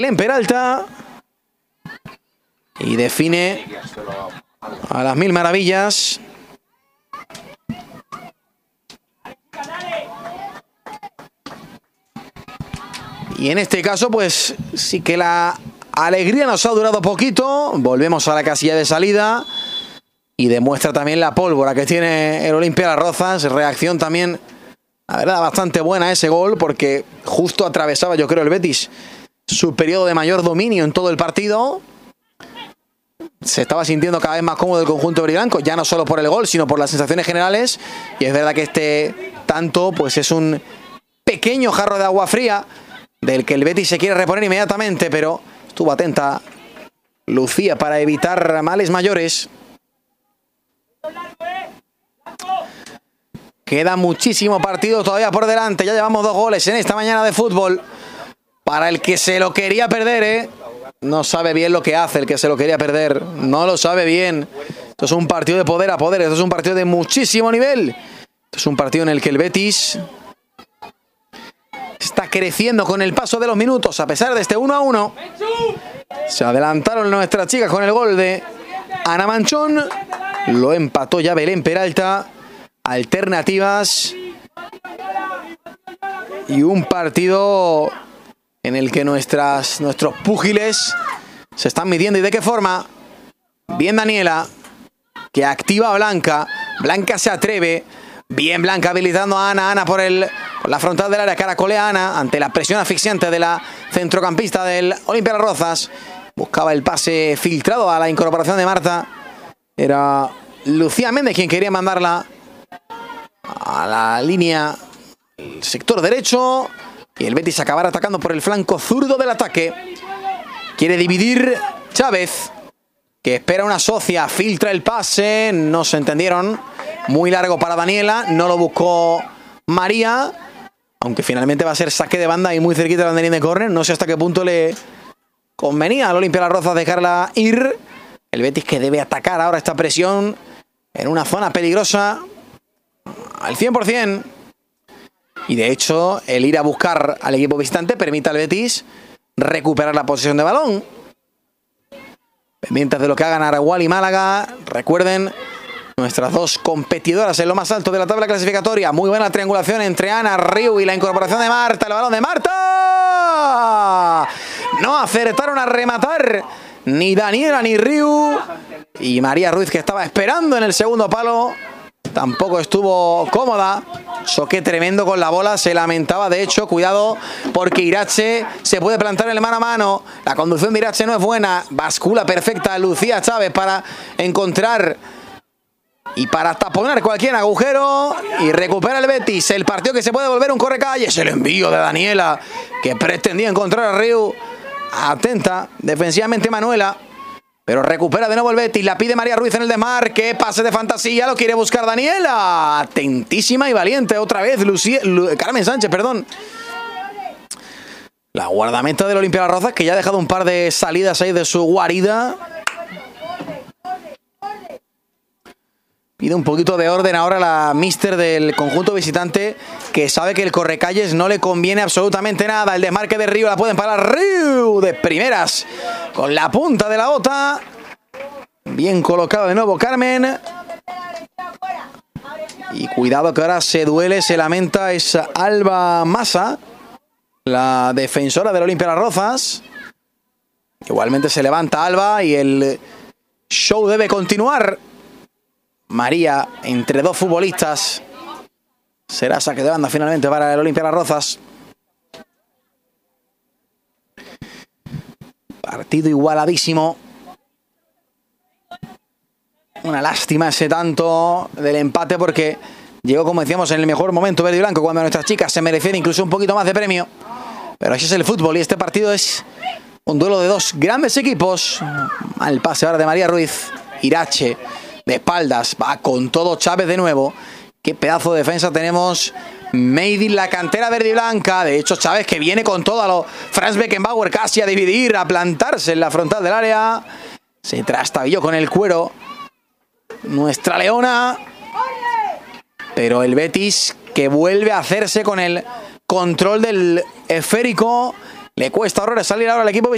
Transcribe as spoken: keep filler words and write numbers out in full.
En Peralta. Y define a las mil maravillas. Y en este caso, pues sí que la alegría nos ha durado poquito. Volvemos a la casilla de salida. Y demuestra también la pólvora que tiene el Olimpia Las Rozas. Reacción también, la verdad, bastante buena ese gol. Porque justo atravesaba, yo creo, el Betis su periodo de mayor dominio en todo el partido. Se estaba sintiendo cada vez más cómodo el conjunto verdiblanco, ya no solo por el gol, sino por las sensaciones generales. Y es verdad que este tanto pues es un pequeño jarro de agua fría del que el Betis se quiere reponer inmediatamente, pero estuvo atenta Lucía para evitar males mayores. Queda muchísimo partido todavía por delante. Ya llevamos dos goles en esta mañana de fútbol. Para el que se lo quería perder, ¿eh? No sabe bien lo que hace el que se lo quería perder. No lo sabe bien. Esto es un partido de poder a poder. Esto es un partido de muchísimo nivel. Esto es un partido en el que el Betis está creciendo con el paso de los minutos. A pesar de este uno a uno. Se adelantaron nuestras chicas con el gol de Ana Manchón. Lo empató ya Belén Peralta. Alternativas. Y un partido en el que nuestras, nuestros púgiles se están midiendo. ¿Y de qué forma? Bien Daniela, que activa a Blanca. Blanca se atreve. Bien Blanca habilitando a Ana. Ana por, el, por la frontal del área. Caracolea a Ana ante la presión asfixiante de la centrocampista del Olimpia Las Rozas. Buscaba el pase filtrado a la incorporación de Marta. Era Lucía Méndez quien quería mandarla a la línea, el sector derecho. Y el Betis acabará atacando por el flanco zurdo del ataque. Quiere dividir Chávez, que espera una socia, filtra el pase, no se entendieron. Muy largo para Daniela, no lo buscó María, aunque finalmente va a ser saque de banda y muy cerquita de la banderín de córner. No sé hasta qué punto le convenía al Olimpia Las Rozas dejarla ir. El Betis que debe atacar ahora esta presión en una zona peligrosa al cien por cien. Y de hecho, el ir a buscar al equipo visitante permite al Betis recuperar la posesión de balón. Pendientes de lo que hagan Aragual y Málaga. Recuerden, nuestras dos competidoras en lo más alto de la tabla clasificatoria. Muy buena triangulación entre Ana, Riu y la incorporación de Marta. El balón de Marta. No acertaron a rematar ni Daniela ni Riu. Y María Ruiz, que estaba esperando en el segundo palo, tampoco estuvo cómoda. Choque tremendo con la bola. Se lamentaba, de hecho, cuidado, porque Irache se puede plantar en el mano a mano. La conducción de Irache no es buena. Bascula perfecta Lucía Chávez para encontrar y para taponar cualquier agujero. Y recupera el Betis el partido, que se puede volver un correcalles. El envío de Daniela, que pretendía encontrar a Riu. Atenta defensivamente Manuela, pero recupera de nuevo el Betis. La pide María Ruiz en el desmarque. Pase de fantasía. Lo quiere buscar Daniela. Atentísima y valiente. Otra vez Lucía, Lu, Carmen Sánchez, perdón. La guardameta del Olimpia Las Rozas, que ya ha dejado un par de salidas ahí de su guarida. Pide un poquito de orden ahora la míster del conjunto visitante, que sabe que el correcalles no le conviene absolutamente nada. El desmarque de Río, la pueden parar Río de primeras con la punta de la bota. Bien colocado de nuevo Carmen. Y cuidado que ahora se duele, se lamenta, es Alba Massa, la defensora del Olimpia Las Rozas. Igualmente se levanta Alba y el show debe continuar. María entre dos futbolistas. Será saque de banda finalmente para el Olimpia Las Rozas. Partido igualadísimo. Una lástima ese tanto del empate, porque llegó, como decíamos, en el mejor momento verde y blanco, cuando nuestras chicas se merecían incluso un poquito más de premio. Pero así es el fútbol, y este partido es un duelo de dos grandes equipos. Mal pase ahora de María Ruiz. Irache de espaldas, va con todo Chávez de nuevo. Qué pedazo de defensa tenemos. Made in la cantera verde y blanca. De hecho, Chávez, que viene con todo a lo Franz Beckenbauer, casi a dividir, a plantarse en la frontal del área. Se trastabilló con el cuero nuestra leona. Pero el Betis, que vuelve a hacerse con el control del esférico. Le cuesta horrores salir ahora al equipo.